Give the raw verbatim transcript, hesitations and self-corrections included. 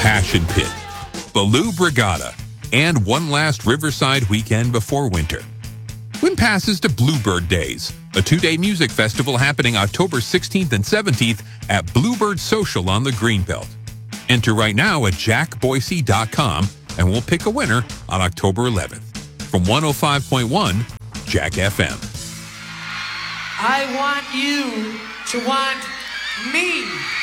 Passion Pit, Baloo Brigada, and one last Riverside weekend before winter. Win passes to Bluebird Days, a two-day music festival happening October sixteenth and seventeenth at Bluebird Social on the Greenbelt. Enter right now at jack boise dot com and we'll pick a winner on October eleventh. From one oh five point one, Jack F M. I want you to want me.